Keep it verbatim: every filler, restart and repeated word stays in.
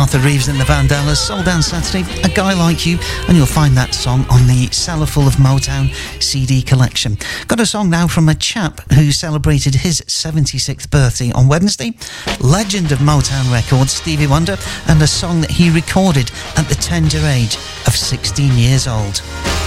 Martha Reeves and the Vandellas, Soul Dance Saturday, A Guy Like You, and you'll find that song on the Cellar Full of Motown C D collection. Got a song now from a chap who celebrated his seventy-sixth birthday on Wednesday. Legend of Motown Records, Stevie Wonder, and a song that he recorded at the tender age of sixteen years old.